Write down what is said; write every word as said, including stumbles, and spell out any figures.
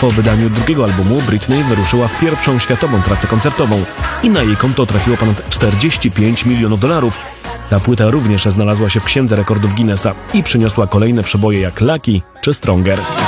Po wydaniu drugiego albumu Britney wyruszyła w pierwszą światową trasę koncertową i na jej konto trafiło ponad czterdzieści pięć milionów dolarów. Ta płyta również znalazła się w Księdze Rekordów Guinnessa i przyniosła kolejne przeboje jak Lucky czy Stronger.